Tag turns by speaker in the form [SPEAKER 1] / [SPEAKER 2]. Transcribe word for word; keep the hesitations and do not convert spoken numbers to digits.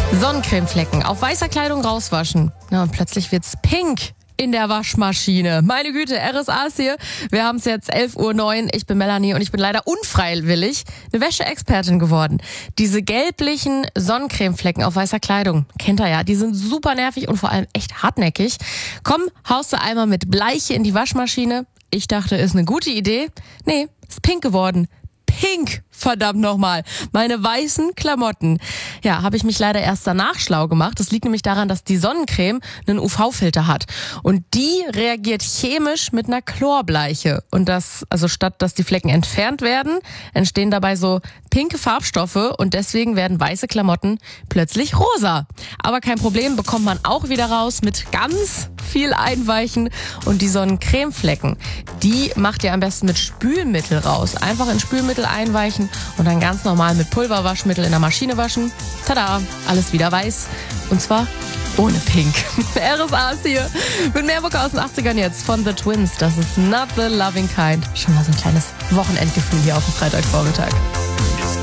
[SPEAKER 1] Sonnencremeflecken auf weißer Kleidung rauswaschen. Ja, und plötzlich wird's pink in der Waschmaschine. Meine Güte, R S A ist hier. Wir haben es jetzt elf Uhr neun. Ich bin Melanie und ich bin leider unfreiwillig eine Wäscheexpertin geworden. Diese gelblichen Sonnencremeflecken auf weißer Kleidung, kennt ihr ja, die sind super nervig und vor allem echt hartnäckig. Komm, haust du einmal mit Bleiche in die Waschmaschine. Ich dachte, ist eine gute Idee. Nee, ist pink geworden. Pink, verdammt nochmal. Meine weißen Klamotten. Ja, habe ich mich leider erst danach schlau gemacht. Das liegt nämlich daran, dass die Sonnencreme einen U V-Filter hat. Und die reagiert chemisch mit einer Chlorbleiche. Und das, also statt dass die Flecken entfernt werden, entstehen dabei so pinke Farbstoffe und deswegen werden weiße Klamotten plötzlich rosa. Aber kein Problem, bekommt man auch wieder raus mit ganz viel Einweichen. Und die Sonnencremeflecken, die macht ihr am besten mit Spülmittel raus. Einfach in Spülmittel einweichen und dann ganz normal mit Pulverwaschmittel in der Maschine waschen. Tada, alles wieder weiß. Und zwar ohne Pink. R S A ist hier mit mehr Mucke aus den achtzigern jetzt von The Twins. Das ist Not the Loving Kind. Schon mal so ein kleines Wochenendgefühl hier auf dem Freitagvormittag.